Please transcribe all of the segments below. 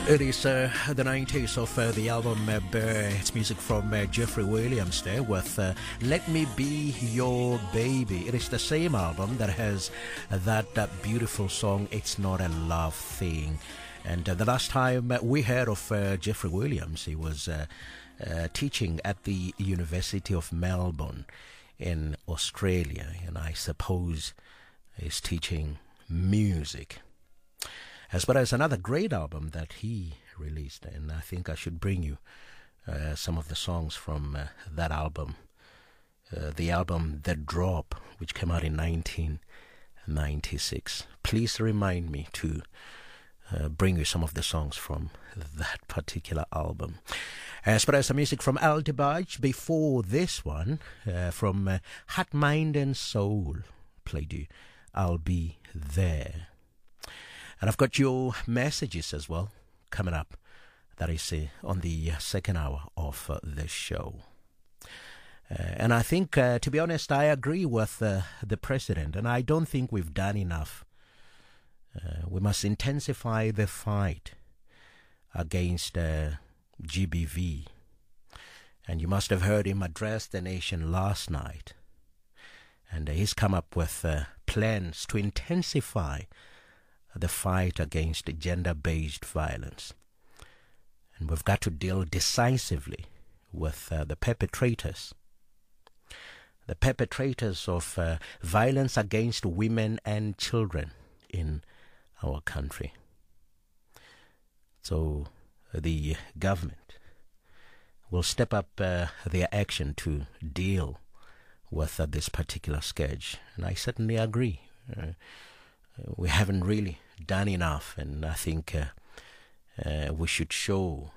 It is the 90s of the album it's music from Jeffrey Williams there with Let Me Be Your Baby. It is the same album that has that beautiful song It's Not a Love Thing. And the last time we heard of Jeffrey Williams, he was teaching at the University of Melbourne in Australia, and I suppose he's teaching music. As well as another great album that he released, and I think I should bring you some of the songs from that album. The album The Drop, which came out in 1996. Please remind me to bring you some of the songs from that particular album. As well as the music from Al Dibaj, before this one, from Heart, Mind and Soul, played you I'll Be There. And I've got your messages as well coming up. That is on the second hour of the show. And I think, to be honest, I agree with the president. And I don't think we've done enough. We must intensify the fight against GBV. And you must have heard him address the nation last night. And he's come up with plans to intensify the fight against gender-based violence. And we've got to deal decisively with the perpetrators of violence against women and children in our country. So the government will step up their action to deal with this particular scourge. And I certainly agree. We haven't really done enough, and I think we should show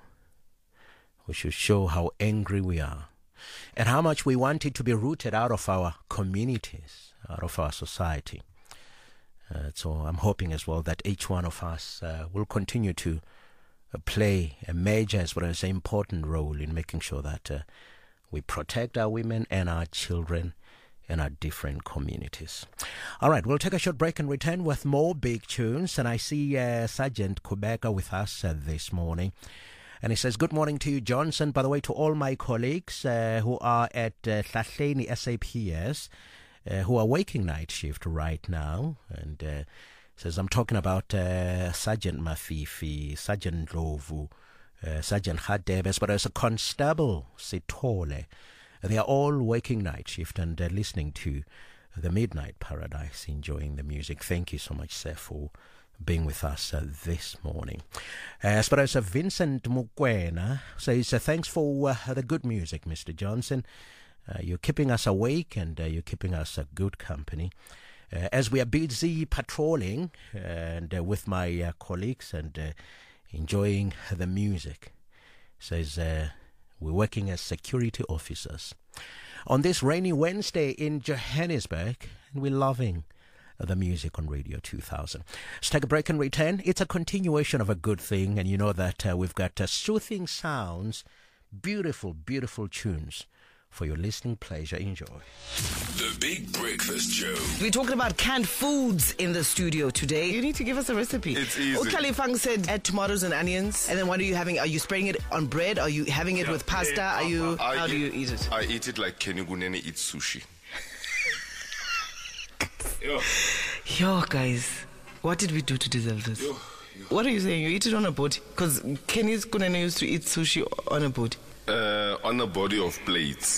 how angry we are and how much we want it to be rooted out of our communities, out of our society. So I'm hoping as well that each one of us will continue to play a major as well as an important role in making sure that we protect our women and our children in our different communities. All right, we'll take a short break and return with more big tunes. And I see Sergeant Kubeka with us this morning. And he says, good morning to you, Johnson. By the way, to all my colleagues who are at Tlahleni SAPS, who are working night shift right now. And says, I'm talking about Sergeant Mafifi, Sergeant Ndlovu, Sergeant Hadebes, but as a Constable Sitole. They are all working night shift and listening to the Midnight Paradise, enjoying the music. Thank you so much, sir, for being with us this morning. As far as Vincent Mukwena says, thanks for the good music, Mr. Johnson. You're keeping us awake and you're keeping us good company. As we are busy patrolling and with my colleagues and enjoying the music, says... we're working as security officers on this rainy Wednesday in Johannesburg, and we're loving the music on Radio 2000. Let's take a break and return. It's a continuation of a good thing, and you know that we've got soothing sounds, beautiful, beautiful tunes for your listening pleasure. Enjoy. The Big Breakfast Show. We're talking about canned foods in the studio today. You need to give us a recipe. It's easy. Kalifang said add tomatoes and onions. And then what are you having? Are you spraying it on bread? Are you having it with pasta? How do you eat it? I eat it like Kenny Gunene eats sushi. Yo, guys. What did we do to deserve this? What are you saying? You eat it on a boat? Because Kenny's Gunene used to eat sushi on a boat. On a body of plates.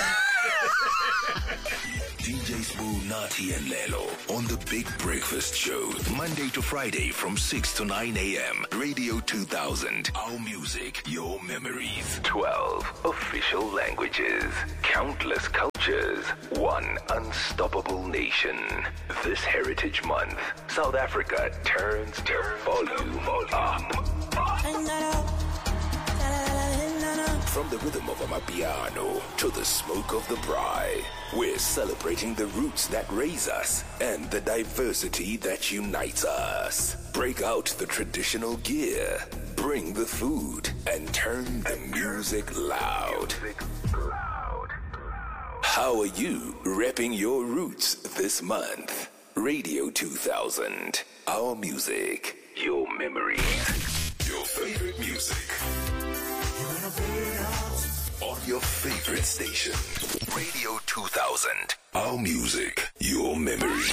DJ Spoo, Nati and Lelo on the Big Breakfast Show, Monday to Friday from 6 to 9 a.m. Radio 2000. Our music, your memories. 12 official languages, countless cultures, one unstoppable nation. This Heritage Month, South Africa turns the volume up. From the rhythm of Amapiano to the smoke of the braai, we're celebrating the roots that raise us and the diversity that unites us. Break out the traditional gear, bring the food, and turn the music loud. How are you repping your roots this month? Radio 2000, our music, your memories. Your favorite music. On your favorite station. Radio 2000. Our music, your memories.